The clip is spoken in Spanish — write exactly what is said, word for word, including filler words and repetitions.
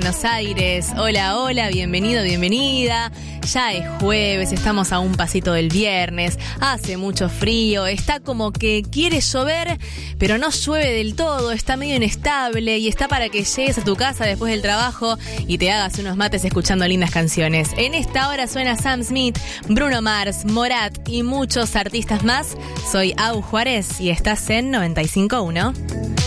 Buenos Aires. Hola, hola, bienvenido, bienvenida. Ya es jueves, estamos a un pasito del viernes, hace mucho frío, está como que quiere llover, pero no llueve del todo, está medio inestable y está para que llegues a tu casa después del trabajo y te hagas unos mates escuchando lindas canciones. En esta hora suena Sam Smith, Bruno Mars, Morat y muchos artistas más. Soy Au Juárez y estás en noventa y cinco punto uno.